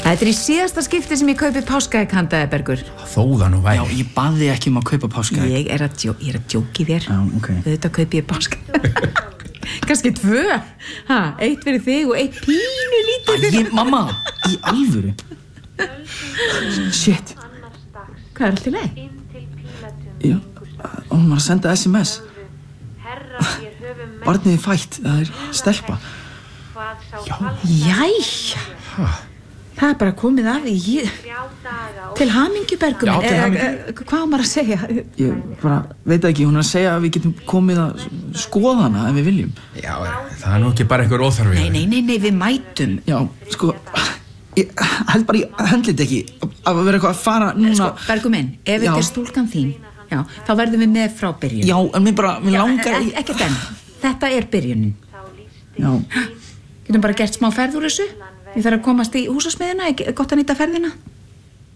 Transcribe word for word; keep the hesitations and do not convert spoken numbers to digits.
Þetta er í síðasta skipti sem ég kaupi páskaegg handa þér, Bergur. Þó það nú væri. Já, ég bað þig ekki um að kaupa páskaegg. Ég er að, djó, ég er að djóki þér. Já, ok. Auðvitað kaupi ég páskaegg. Kannski tvö. Ha, eitt fyrir þig og eitt pínu lítið fyrir... Æ, mamma, í alvöru. Shit. Hvað er allt í leið? Já, hún var að senda S M S. Barnið er fætt, það er stelpa. Já, jæja. Það er bara komið af í ég... til hamingju, Bergur. Já, til hamingju. Eh, eh, hvað á maður að segja? Ég bara veit ekki, hún er að segja að við getum komið að skoða hana ef við viljum. Já, það er nú ekki bara einhver óþarfi. Nei, nei, nei, nei, við mætum. Já, sko, ég held bara, ég hendlit ekki að vera eitthvað að fara núna... Sko, Bergur minn, ef þetta er stúlkan þín, já, þá verðum við með frá byrjun. Já, en mér bara, mér langar... Já, ekkert enn. Þetta er byrjunin. Já. Getum bara gert smá ferð úr þessu. Ég þarf að komast í húsasmiðina, er gott að nýta ferðina?